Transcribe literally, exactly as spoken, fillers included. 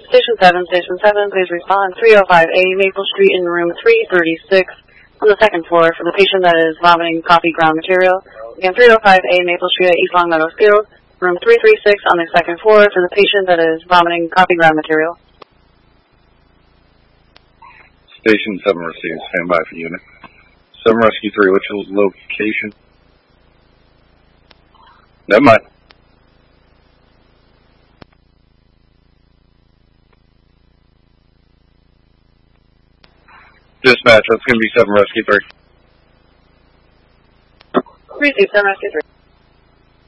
Station seven, Station seven, please respond. three oh five A Maple Street in room three thirty-six on the second floor for the patient that is vomiting coffee ground material. Again, three oh five A Maple Street at East Long Meadow Field, room three thirty-six on the second floor for the patient that is vomiting coffee ground material. Station seven receives. Stand by for unit. seven Rescue three, what's your location? Never mind. Dispatch, that's going to be seven Rescue three. Receive seven Rescue three.